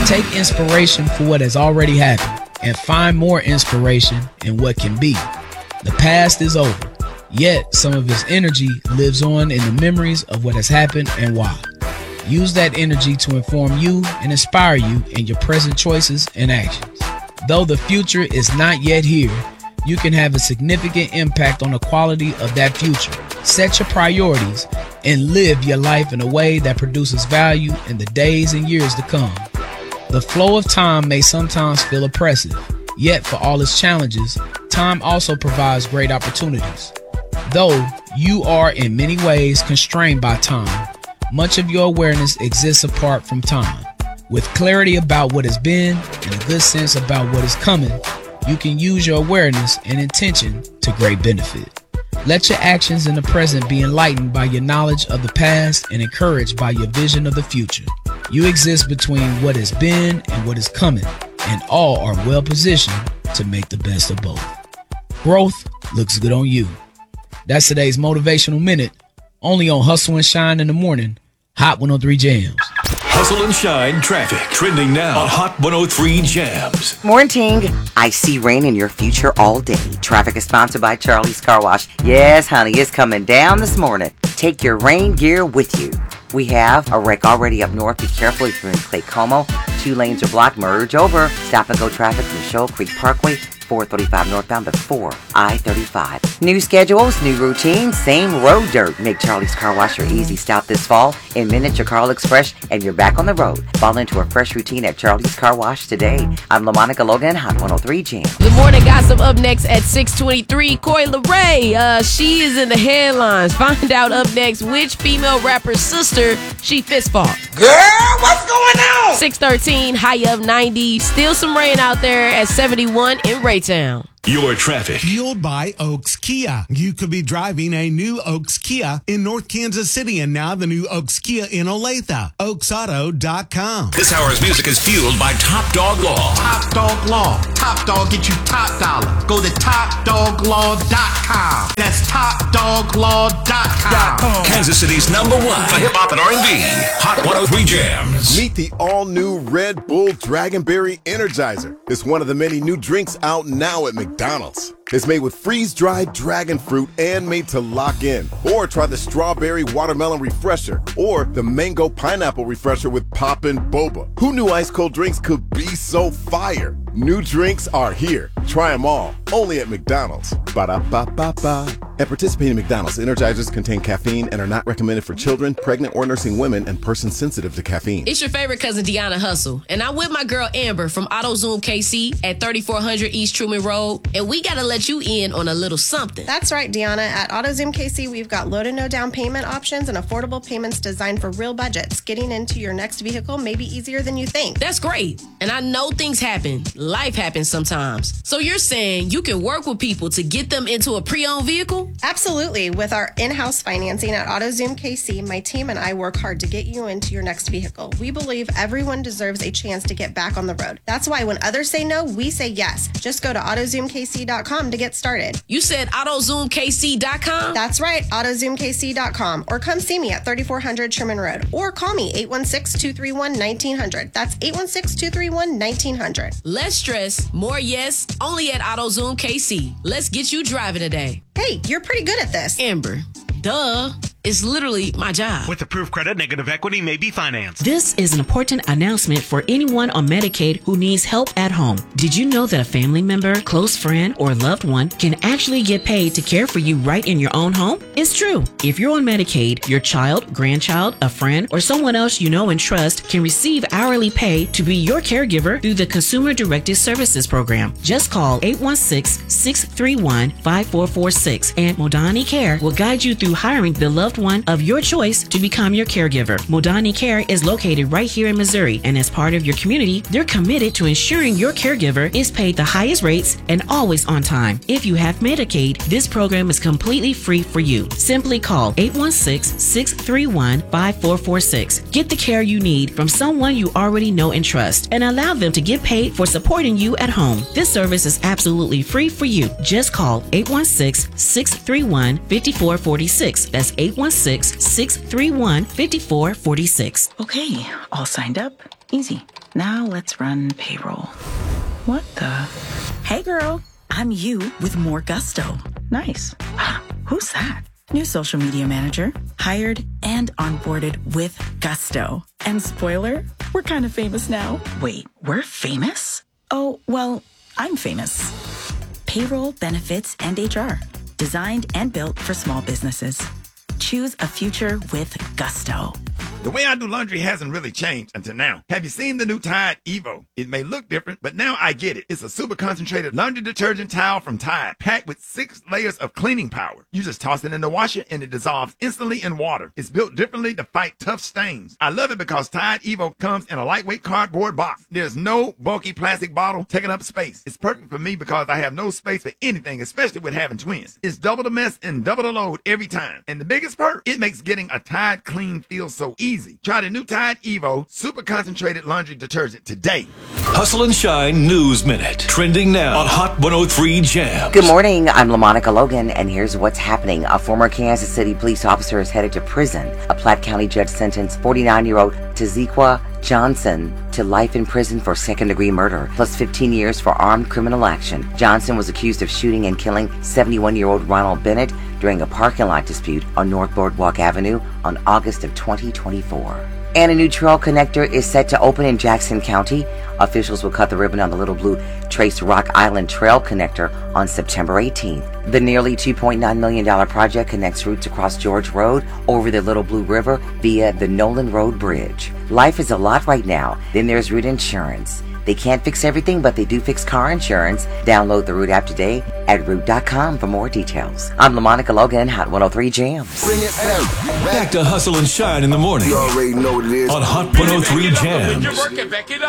Take inspiration for what has already happened and find more inspiration in what can be. The past is over, yet some of its energy lives on in the memories of what has happened and why. Use that energy to inform you and inspire you in your present choices and actions. Though the future is not yet here, you can have a significant impact on the quality of that future. Set your priorities and live your life in a way that produces value in the days and years to come. The flow of time may sometimes feel oppressive, yet for all its challenges, time also provides great opportunities. Though you are in many ways constrained by time, much of your awareness exists apart from time. With clarity about what has been and a good sense about what is coming, you can use your awareness and intention to great benefit. Let your actions in the present be enlightened by your knowledge of the past and encouraged by your vision of the future. You exist between what has been and what is coming, and all are well positioned to make the best of both. Growth looks good on you. That's today's Motivational Minute, only on Hustle and Shine in the Morning, Hot 103 Jams. Hustle and Shine traffic trending now on Hot 103 Jams. Morning. I see rain in your future all day. Traffic is sponsored by Charlie's Car Wash. Yes, honey, it's coming down this morning. Take your rain gear with you. We have a wreck already up north. Be careful if you're in Clay Como. 2 lanes are blocked. Merge over. Stop and go traffic from Shoal Creek Parkway, 435 northbound to 4 I-35. New schedules, new routine, same road dirt. Make Charlie's Car Wash your easy stop this fall. In minutes, your car looks fresh and you're back on the road. Fall into a fresh routine at Charlie's Car Wash today. I'm LaMonica Logan, Hot 103 Jam. Good morning, gossip up next at 6:23. Coi Leray, she is in the headlines. Find out up next which female rapper's sister she fist fought. Girl, what's going on? 6:13, high of 90. Still some rain out there at 71 in Raytown. Your traffic. Fueled by Oaks Kia. You could be driving a new Oaks Kia in North Kansas City, and now the new Oaks Kia in Olathe. OaksAuto.com. This hour's music is fueled by Top Dog Law. Top Dog Law. Top Dog get you top dollar. Go to TopDogLaw.com. That's TopDogLaw.com. Kansas City's #1 for hip-hop and R&B. Hot 103 Jams. Meet the all-new Red Bull Dragonberry Energizer. It's one of the many new drinks out now at McDonald's. It's made with freeze-dried dragon fruit and made to lock in. Or try the strawberry watermelon refresher or the mango pineapple refresher with Poppin' Boba. Who knew ice-cold drinks could be so fire? New drinks are here. Try them all. Only at McDonald's. Ba-da-ba-ba-ba. At participating McDonald's, Energizers contain caffeine and are not recommended for children, pregnant or nursing women, and persons sensitive to caffeine. It's your favorite cousin, Deanna Hustle, and I'm with my girl Amber from AutoZoom KC at 3400 East Truman Road, and we got to let you in on a little something. That's right, Deanna. At AutoZoom KC, we've got low to no down payment options and affordable payments designed for real budgets. Getting into your next vehicle may be easier than you think. That's great, and I know things happen. Life happens sometimes. So you're saying you can work with people to get them into a pre-owned vehicle? Absolutely. With our in-house financing at AutoZoom KC, my team and I work hard to get you into your next vehicle. We believe everyone deserves a chance to get back on the road. That's why when others say no, we say yes. Just go to AutoZoomKC.com to get started. You said AutoZoomKC.com? That's right, AutoZoomKC.com. Or come see me at 3400 Sherman Road. Or call me 816-231-1900. That's 816-231-1900. Less stress, more yes, only at AutoZoom KC. Let's get you driving today. Hey, you're pretty good at this. Amber, duh. It's literally my job. With approved credit, negative equity may be financed. This is an important announcement for anyone on Medicaid who needs help at home. Did you know that a family member, close friend, or loved one can actually get paid to care for you right in your own home? It's true. If you're on Medicaid, your child, grandchild, a friend, or someone else you know and trust can receive hourly pay to be your caregiver through the Consumer Directed Services Program. Just call 816-631-5446 and Modani Care will guide you through hiring the loved one of your choice to become your caregiver. Modani Care is located right here in Missouri, and as part of your community, they're committed to ensuring your caregiver is paid the highest rates and always on time. If you have Medicaid, this program is completely free for you. Simply call 816-631-5446. Get the care you need from someone you already know and trust, and allow them to get paid for supporting you at home. This service is absolutely free for you. Just call 816-631-5446. That's 816 416-631-5446. Okay, all signed up. Easy. Now let's run payroll. What the? Hey girl, I'm you with more gusto. Nice. Who's that? New social media manager, hired and onboarded with gusto. And spoiler, we're kind of famous now. Wait, we're famous? Oh, well, I'm famous. Payroll, benefits, and HR. Designed and built for small businesses. Choose a future with gusto. The way I do laundry hasn't really changed until now. Have you seen the new Tide Evo? It may look different, but now I get it. It's a super concentrated laundry detergent towel from Tide, packed with 6 layers of cleaning power. You just toss it in the washer and it dissolves instantly in water. It's built differently to fight tough stains. I love it because Tide Evo comes in a lightweight cardboard box. There's no bulky plastic bottle taking up space. It's perfect for me because I have no space for anything, especially with having twins. It's double the mess and double the load every time. And the biggest perk, it makes getting a Tide clean feel so easy. Try the new Tide Evo Super Concentrated Laundry Detergent today. Hustle and Shine News Minute. Trending now on Hot 103 Jams. Good morning. I'm LaMonica Logan, and here's what's happening. A former Kansas City police officer is headed to prison. A Platte County judge sentenced 49-year-old Tazekwa Johnson to life in prison for second-degree murder, plus 15 years for armed criminal action. Johnson was accused of shooting and killing 71-year-old Ronald Bennett during a parking lot dispute on North Boardwalk Avenue on August of 2024. And a new trail connector is set to open in Jackson County. Officials will cut the ribbon on the Little Blue Trace Rock Island Trail connector on September 18th. The nearly $2.9 million project connects routes across George Road over the Little Blue River via the Nolan Road Bridge. Life is a lot right now. Then there's Root Insurance. They can't fix everything, but they do fix car insurance. Download the Root app today at Root.com for more details. I'm LaMonica Logan, Hot 103 Jams. Bring it back to Hustle and Shine in the morning. You already know what it is. On Hot 103 Jams.